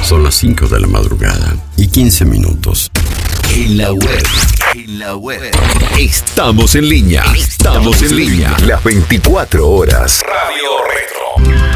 Son las 5 de la madrugada y 15 minutos. En la web. Estamos en línea. Las 24 horas. Radio Retro.